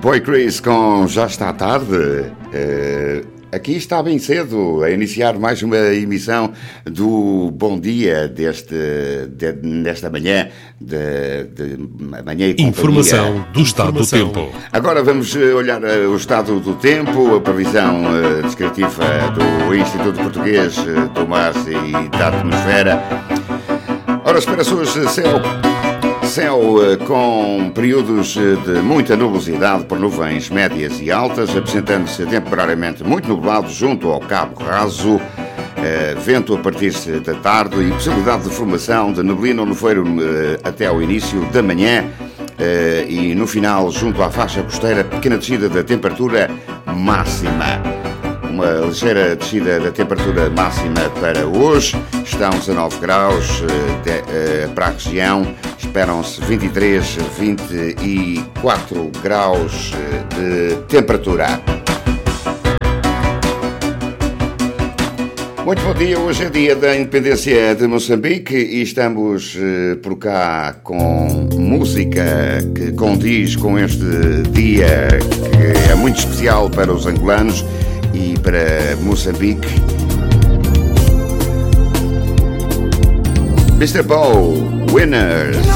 Boy Chris com Já Está Tarde. Aqui está bem cedo a iniciar mais uma emissão do Bom Dia desta manhã, de manhã e companhia. Informação do estado do tempo. Agora vamos olhar o estado do tempo, a previsão descritiva do Instituto Português do Mar e da Atmosfera. Ora, espera-se céu com períodos de muita nubosidade por nuvens médias e altas, apresentando-se temporariamente muito nublado junto ao Cabo Raso, vento a partir da tarde e possibilidade de formação de neblina ou nevoeiro até ao início da manhã e no final, junto à faixa costeira, pequena descida da temperatura máxima. Uma ligeira descida da temperatura máxima para hoje, estão 19 graus para a região, esperam-se 23, 24 graus de temperatura. Muito bom dia, hoje é dia da independência de Moçambique e estamos por cá com música que condiz com este dia que é muito especial para os angolanos e para Moçambique. Mr. Bow, Winners.